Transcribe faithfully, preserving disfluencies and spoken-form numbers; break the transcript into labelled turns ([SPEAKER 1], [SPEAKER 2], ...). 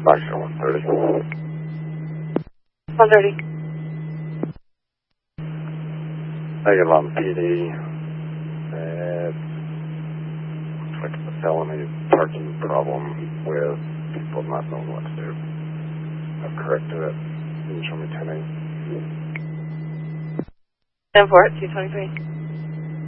[SPEAKER 1] Boxer one thirty.
[SPEAKER 2] one thirty.
[SPEAKER 1] Megalon P D. It looks like it's a felony parking problem with people not knowing what to do. I've corrected it. Can you show me ten eight?
[SPEAKER 2] ten four, two twenty-three.